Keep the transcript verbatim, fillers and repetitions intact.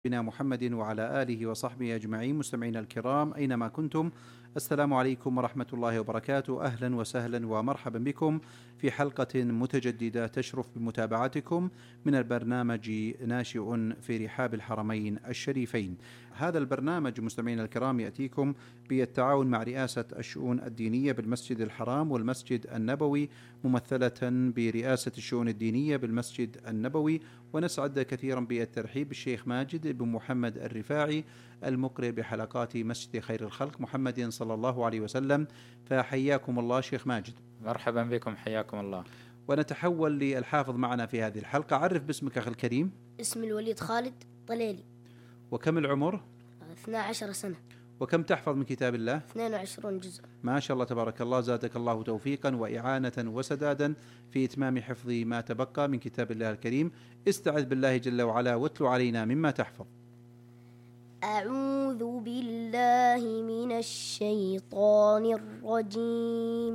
بنا محمد وعلى آله وصحبه أجمعين. مستمعينا الكرام أينما كنتم، السلام عليكم ورحمة الله وبركاته. أهلا وسهلا ومرحبا بكم في حلقة متجددة تشرف بمتابعتكم من البرنامج ناشئ في رحاب الحرمين الشريفين. هذا البرنامج مستمعينا الكرام يأتيكم بالتعاون مع رئاسة الشؤون الدينية بالمسجد الحرام والمسجد النبوي، ممثلة برئاسة الشؤون الدينية بالمسجد النبوي. ونسعد كثيرا بالترحيب بالشيخ ماجد بن محمد الرفاعي المقرئ بحلقات مسجد خير الخلق محمد صلى الله عليه وسلم. فحياكم الله شيخ ماجد. مرحبا بكم، حياكم الله. ونتحول للحافظ معنا في هذه الحلقة. عرف باسمك أخي الكريم. اسم الوليد خالد طليلي. وكم العمر؟ اثنتا عشرة سنة. وكم تحفظ من كتاب الله؟ اثنين وعشرين جزء. ما شاء الله تبارك الله، زادك الله توفيقا وإعانة وسدادا في إتمام حفظ ما تبقى من كتاب الله الكريم. استعذ بالله جل وعلا واتلو علينا مما تحفظ. أعوذ بالله من الشيطان الرجيم.